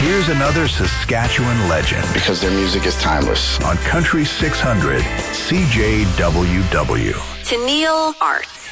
Here's another Saskatchewan legend. Because their music is timeless. On Country 600, CJWW. Tennille Arts.